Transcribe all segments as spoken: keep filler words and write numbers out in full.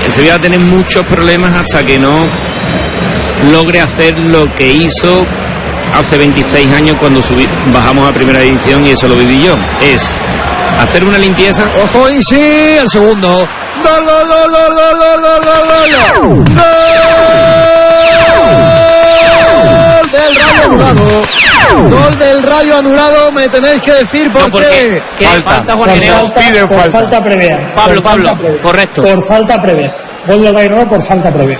el Sevilla va a tener muchos problemas hasta que no logre hacer lo que hizo hace veintiséis años cuando subí, bajamos a primera división, y eso lo viví yo, es hacer una limpieza. Ojo, y sí, el segundo. ¡Gol, gol, gol, gol, gol, gol, gol, gol, gol! ¡Gol del Rayo anulado! Gol del Rayo anulado, me tenéis que decir por no, qué. ¿Qué falta, falta Juan falta, piden por falta. falta previa. Pablo, por Pablo, falta previa. correcto. Por falta previa. Gol del Rayo por falta previa.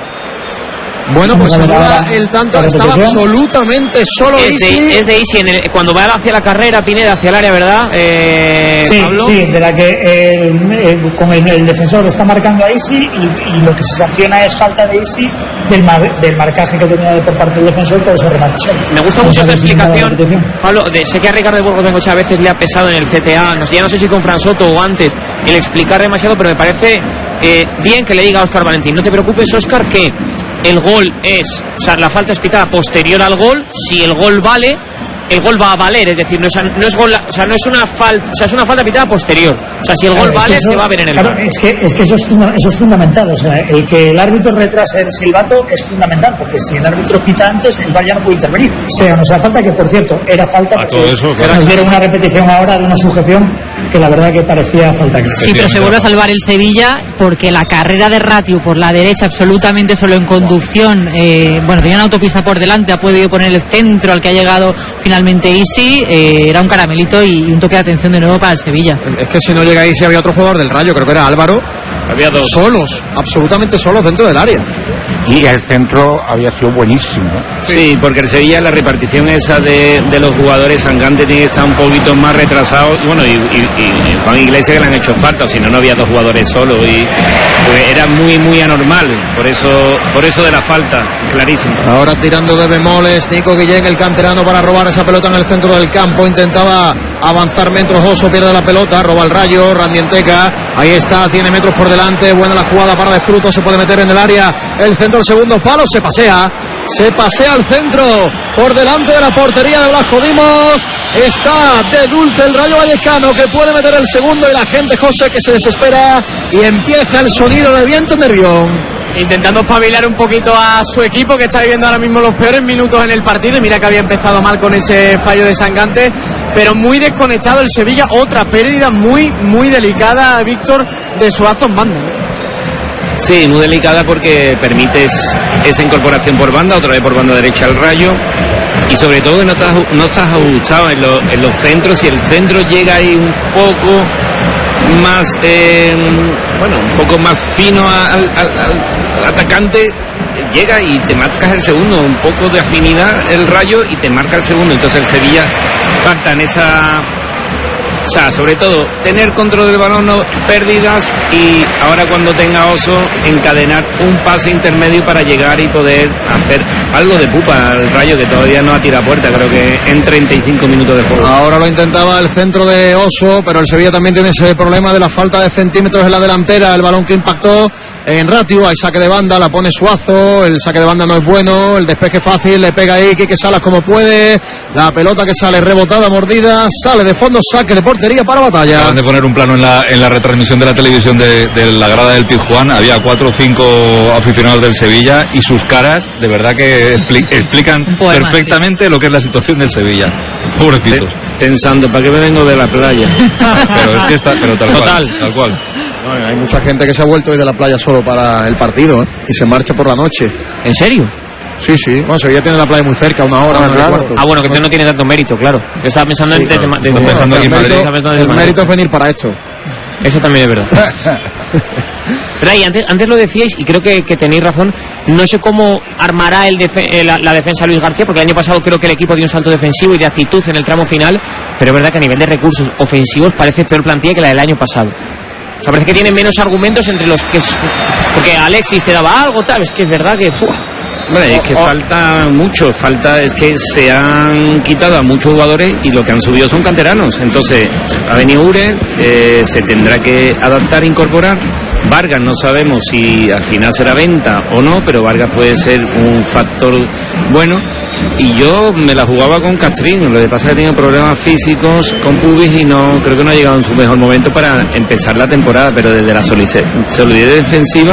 Bueno, pues ahora el tanto estaba absolutamente solo es Isi. De, es de Isi, en el, cuando va hacia la carrera, Pineda, hacia el área, ¿verdad? Eh, sí, Pablo. sí, de la que el, el, con el, el defensor está marcando a Isi y, y lo que se sanciona es falta de Isi del, mar, del marcaje que tenía por parte del defensor por ese remate solo. Me gusta mucho esta explicación, Pablo. De, sé que a Ricardo de Burgos Bengochea a veces le ha pesado en el C T A, no sé, ya no sé si con Fran Soto o antes, el explicar demasiado, pero me parece eh, bien que le diga a Óscar Valentín: no te preocupes, Óscar, que el gol es, o sea, la falta es pitada posterior al gol. Si el gol vale, el gol va a valer, es decir, no es, no es gol, o sea, no es una falta, o sea, es una falta pitada posterior. O sea, si el gol claro, vale, es eso, se va a ver en el claro, gol. es que, es que eso, es funda, eso es fundamental, o sea, el que el árbitro retrase el silbato es fundamental, porque si el árbitro pita antes, el V A R ya no puede intervenir. Sea no sea falta, que por cierto, era falta, a todo eso, claro. Nos dieron una repetición ahora de una sujeción que la verdad que parecía falta. Sí, pero se vuelve a salvar el Sevilla porque la carrera de Ratiu por la derecha, absolutamente solo en conducción, eh, bueno, tenía una autopista por delante, ha podido poner el centro al que ha llegado finalmente Isi, eh, era un caramelito y, y un toque de atención de nuevo para el Sevilla. Es que si no llega Isi había otro jugador del Rayo, creo que era Álvaro. Había dos. Solos, absolutamente solos dentro del área. Y el centro había sido buenísimo. Sí, porque el Sevilla, la repartición esa de, de los jugadores, Sangante tiene que estar un poquito más retrasado. Bueno, y, y, y Juan Iglesias, que le han hecho falta, si no, no había dos jugadores solos. Y pues era muy, muy anormal. Por eso, por eso de la falta, clarísimo. Ahora tirando de bemoles, Nico Guillén, el canterano, para robar esa pelota en el centro del campo. Intentaba avanzar metros, Oso pierde la pelota, roba el Rayo, Randienteca. Ahí está, tiene metros por delante. Buena la jugada para De Fruto, se puede meter en el área. El centro, el segundo palo, se pasea. Se pasea al centro, por delante de la portería de Blasco Dimos. Está de dulce el Rayo Vallecano, que puede meter el segundo, y la gente, José, que se desespera, y empieza el sonido de viento en Nervión. Intentando espabilar un poquito a su equipo, que está viviendo ahora mismo los peores minutos en el partido. Y mira que había empezado mal con ese fallo de Sangante, pero muy desconectado el Sevilla. Otra pérdida muy, muy delicada, Víctor, de Suazo en banda. Sí, muy delicada, porque permites esa incorporación por banda, otra vez por banda derecha al Rayo, y sobre todo que no estás, no estás ajustado en, lo, en los centros. Y el centro llega ahí un poco más, eh, bueno, un poco más fino al, al, al atacante, llega y te marcas el segundo. Un poco de afinidad el Rayo y te marca el segundo. Entonces el Sevilla falta en esa, o sea, sobre todo tener control del balón, no pérdidas, y ahora cuando tenga Oso, encadenar un pase intermedio para llegar y poder hacer algo de pupa al Rayo, que todavía no ha tirado puerta, creo que en treinta y cinco minutos de juego. Ahora lo intentaba el centro de Oso, pero el Sevilla también tiene ese problema de la falta de centímetros en la delantera. El balón que impactó en Ratiu, hay saque de banda, la pone Suazo, el saque de banda no es bueno, el despeje fácil, le pega ahí Quique Salas como puede, la pelota que sale rebotada, mordida, sale de fondo, saque de portería para Batalla. Acaban de poner un plano en la, en la retransmisión de la televisión de, de la grada del Pizjuán. Había cuatro o cinco aficionados del Sevilla, y sus caras de verdad que expli- explican poema, perfectamente sí. Lo que es la situación del Sevilla. Pobrecitos. Pensando, ¿para qué me vengo de la playa? Pero es que está, pero tal Total. cual, tal cual. No, hay mucha gente que se ha vuelto hoy de la playa solo para el partido, ¿eh? Y se marcha por la noche. ¿En serio? Sí, sí. Bueno, Sevilla tiene la playa muy cerca, una hora, Ah, una claro. cuarto. Ah, bueno, que no tiene tanto mérito, claro. Yo estaba pensando Sí, en... claro. De, de, de, Estoy pensando aquí en Madrid. El, el mérito es venir para esto. Eso también es verdad. ¿Verdad? Y antes, antes lo decíais, y creo que, que tenéis razón, no sé cómo armará el defe- eh, la, la defensa Luis García, porque el año pasado creo que el equipo dio un salto defensivo y de actitud en el tramo final, pero es verdad que a nivel de recursos ofensivos parece peor plantilla que la del año pasado. O sea, parece que tiene menos argumentos entre los que... Es, porque Alexis te daba algo, tal, es que es verdad que... Uf, Bueno, es que Oh, oh. falta mucho, falta, es que se han quitado a muchos jugadores y lo que han subido son canteranos. Entonces, ha venido Ure, eh, se tendrá que adaptar, incorporar. Vargas no sabemos si al final será venta o no, pero Vargas puede ser un factor bueno. Y yo me la jugaba con Castrín, lo que pasa es que tiene problemas físicos con pubis y no creo que no ha llegado en su mejor momento para empezar la temporada, pero desde la solidez, solidez defensiva